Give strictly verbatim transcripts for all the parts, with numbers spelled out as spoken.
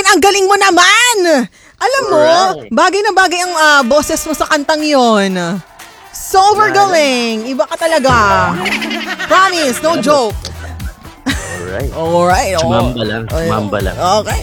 ang galing mo naman! Alam mo, Alright. bagay na bagay ang uh, boses mo sa kantang yon. Super galing! Iba ka talaga. Promise, no joke. Alright. Alright. Oh. Sumamba lang, sumamba lang. Okay.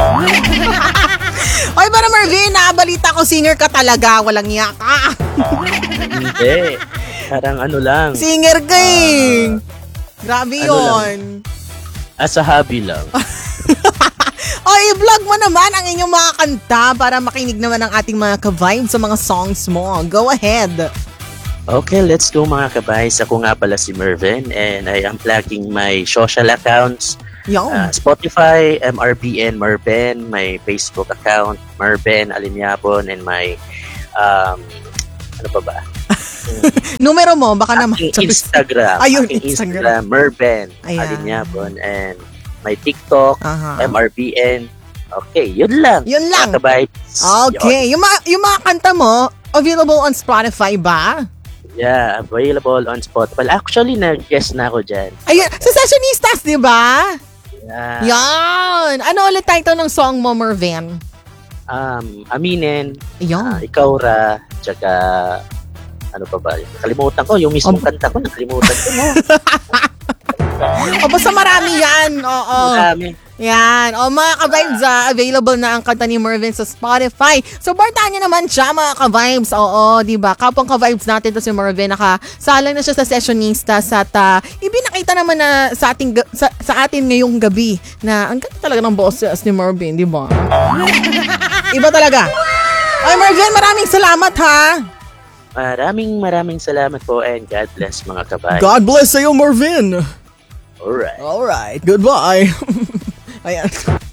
Oy, para Marvin, nabalita ko singer ka talaga. Walang iya ka. Hindi. Parang ano lang. Singer ka eh. Grabe Ano yun. As a hobby lang. O, i-vlog mo naman ang inyong mga kanta para makinig naman ang ating mga ka-vibe sa mga songs mo. Go ahead. Okay, let's go mga kabays. Ako nga pala si Mervin and I am plugging my social accounts. Yo. Uh, Spotify, M R B N Merben, my Facebook account, Merben Alinyapon, and my, um, ano pa ba? Numero mo, baka naman. Aking Instagram. Ayun, aking Instagram. Instagram, Merben Ayan. Alinyapon, and my TikTok, Aha. M R B N. Okay, yun lang. Yun lang. Mga kabays. Okay. Yung, ma- yung mga kanta mo, available on Spotify ba? Yeah, available on Spotify. Actually, nag-guest na ako dyan. Ayun, sa Sessionistas, di ba? Yeah. Yan. Ano ulit title ng song mo, Mervin? Um, Aminin, Yan. ah, Ikaw Ra, tsaka ano pa ba? Nakalimutan ko, yung mismong Um, kanta ko, nakalimutan ko. No? O, basta marami yan. Oo. Marami. Yan. O, mga ka-vibes, ah, available na ang kanta ni Mervin sa Spotify. Supportahan niyo naman siya, mga ka-vibes. Oo, di ba? Kapong ka-vibes natin to si Mervin. Nakasalang na siya sa Sessionistas at uh, ibinakita naman na sa, ating, ga- sa, sa atin ngayong gabi na ang ganda talaga ng boses ni Mervin, di ba? Iba talaga. Ay, Mervin, maraming salamat, ha? Maraming maraming salamat po and God bless mga kabay. God bless sa'yo, Mervin. Alright. Alright, goodbye. Ayan.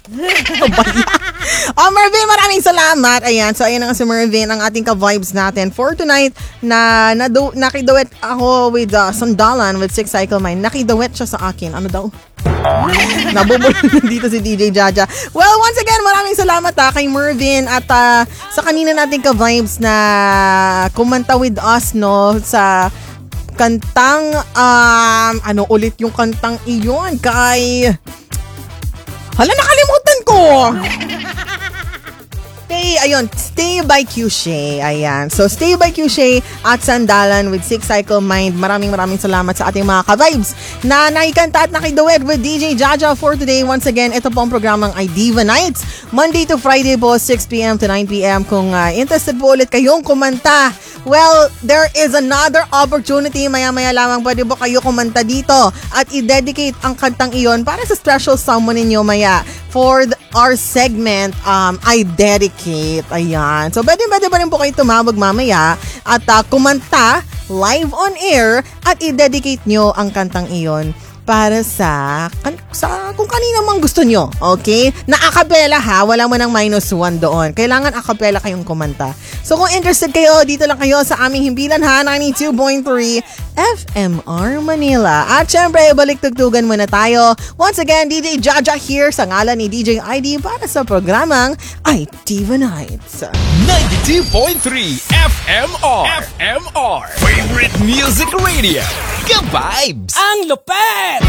Oh, Mervin, maraming salamat. Ayan, so ayan na nga si Mervin, ang ating ka-vibes natin for tonight na nadu- nakidawet ako with uh, Sandalan with Six Cycle Mind. Nakidawet siya sa akin. Ano daw? Nabubulol dito si D J Jaja. Well, once again, maraming salamat ha, kay Mervin at uh, sa kanina nating ka-vibes na kumanta with us, no, sa kantang, um, ano ulit yung kantang iyon kay... Hala, nakalimutan ko! Stay, ayun, Stay by Cushay. Ayan. So, Stay by Cushay at Sandalan with Six Cycle Mind. Maraming maraming salamat sa ating mga ka-vibes na nakikanta at nakiduet with D J Jaja for today. Once again, ito po ang programang iDiva Nights. Monday to Friday po, six p.m. to nine p.m. Kung uh, interested po ulit kayong kumanta, well, there is another opportunity. Maya-maya lamang pwede po kayo kumanta dito at i-dedicate ang kantang iyon para sa special someone ninyo maya for the, our segment, um, I Dedicate. Ayan. So, pwede, pwede pa rin po kayo tumawag mamaya at uh, kumanta live on air at i-dedicate nyo ang kantang iyon para sa, kan, sa kung kanina mang gusto nyo. Okay? Na acapella ha, wala mo ng minus one doon. Kailangan acapella kayong kumanta. So kung interested kayo, dito lang kayo sa aming himpilan ha, ninety-two point three F M R Manila. At syempre, balik tugtugan muna tayo. Once again, D J Jaja here sa ngalan ni D J I D para sa programang iDiva Nights. ninety-two point three F M R. F M R. Favorite Music Radio. Ka-vibes! Ang lupet!